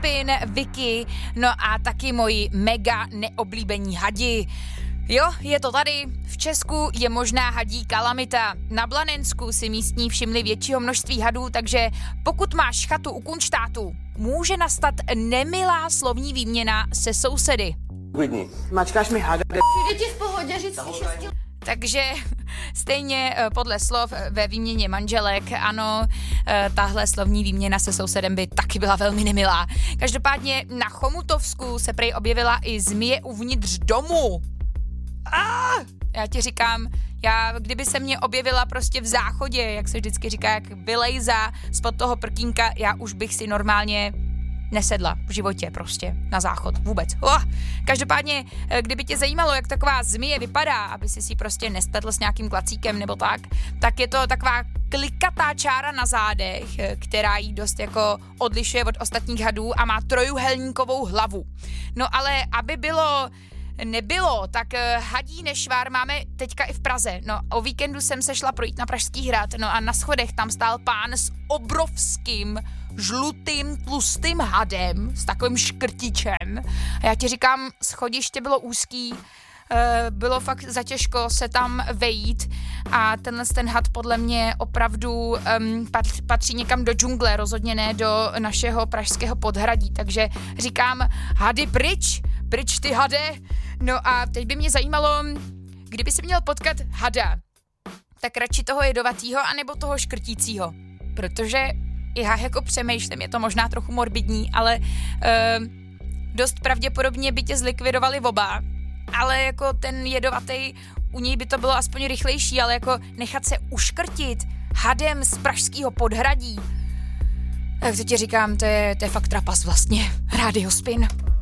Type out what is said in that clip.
Spin, Vicky, no a taky moji mega neoblíbení hadi. Jo, je to tady. V Česku je možná hadí kalamita. Na Blanensku si místní všimli většího množství hadů, takže pokud máš chatu u Kunštátu, může nastat nemilá slovní výměna se sousedy. Klidní. Mačkáš mi hada. Přijde ti v pohodě říct Takže stejně podle slov ve výměně manželek, ano, tahle slovní výměna se sousedem by taky byla velmi nemilá. Každopádně na Chomutovsku se prej objevila i zmije uvnitř domu. Já ti říkám, kdyby se mě objevila prostě v záchodě, jak se vždycky říká, jak vylejza spod toho prkínka, já už bych si normálně nesedla v životě prostě na záchod vůbec. Každopádně, kdyby tě zajímalo, jak taková zmije vypadá, aby si prostě nespletl s nějakým klacíkem nebo tak je to taková klikatá čára na zádech, která jí dost jako odlišuje od ostatních hadů a má trojúhelníkovou hlavu. No ale aby nebylo, tak hadí nešvár máme teďka i v Praze. No o víkendu jsem se šla projít na Pražský hrad, no a na schodech tam stál pán s obrovským žlutým tlustým hadem, s takovým škrtičem. A já ti říkám, schodiště bylo úzký, bylo fakt zatěžko se tam vejít a ten had podle mě opravdu patří někam do džungle, rozhodně ne do našeho pražského podhradí, takže říkám, hady pryč ty hade. No a teď by mě zajímalo, kdyby si měl potkat hada, tak radši toho jedovatýho anebo toho škrtícího, protože já jako přemýšlím, je to možná trochu morbidní, ale dost pravděpodobně by tě zlikvidovali oba, ale jako ten jedovatý, u něj by to bylo aspoň rychlejší, ale jako nechat se uškrtit hadem z pražského podhradí, tak to ti říkám, to je fakt trapas vlastně. Rádio Spin.